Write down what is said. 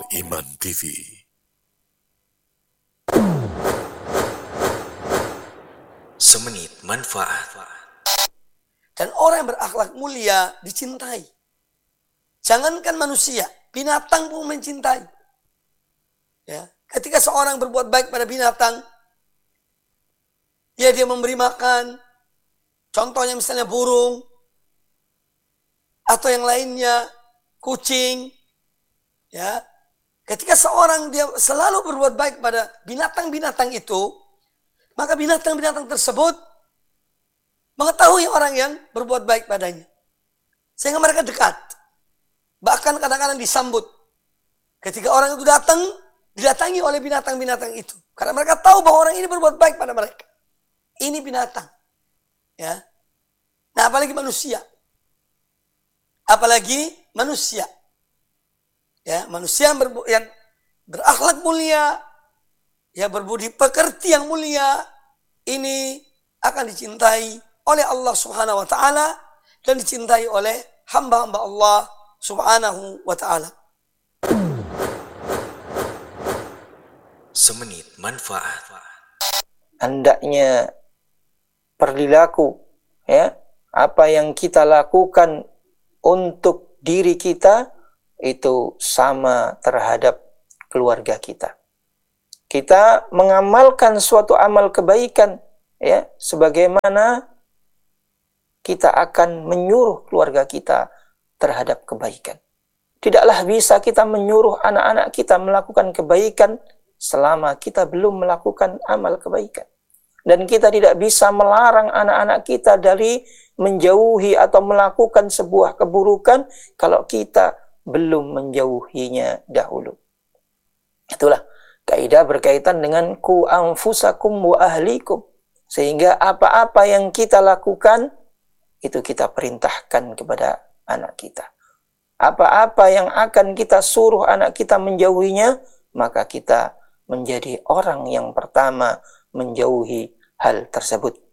Iman TV. Semenit manfaat. Dan orang yang berakhlak mulia dicintai. Jangankan manusia, binatang pun mencintai. Ya, ketika seorang berbuat baik pada binatang, ya dia memberi makan, contohnya misalnya burung, atau yang lainnya, kucing. Ya, ketika seorang dia selalu berbuat baik pada binatang-binatang itu, maka binatang-binatang tersebut mengetahui orang yang berbuat baik padanya. Sehingga mereka dekat. Bahkan kadang-kadang disambut. Ketika orang itu datang, didatangi oleh binatang-binatang itu. Karena mereka tahu bahwa orang ini berbuat baik pada mereka. Ini binatang. Ya. Nah, apalagi manusia. Apalagi manusia. Ya, manusia yang berakhlak mulia, ya berbudi pekerti yang mulia, ini akan dicintai oleh Allah Subhanahu wa taala dan dicintai oleh hamba-hamba Allah Subhanahu wa taala. Semenit manfaat. Hendaknya perilaku, ya, apa yang kita lakukan untuk diri kita itu sama terhadap keluarga kita. Kita mengamalkan suatu amal kebaikan, ya, sebagaimana kita akan menyuruh keluarga kita terhadap kebaikan. Tidaklah bisa kita menyuruh anak-anak kita melakukan kebaikan selama kita belum melakukan amal kebaikan. Dan kita tidak bisa melarang anak-anak kita dari menjauhi atau melakukan sebuah keburukan kalau kita belum menjauhinya dahulu. Itulah kaidah berkaitan dengan ku anfusakum wa ahlikum. Sehingga apa-apa yang kita lakukan itu kita perintahkan kepada anak kita. Apa-apa yang akan kita suruh anak kita menjauhinya, maka kita menjadi orang yang pertama menjauhi hal tersebut.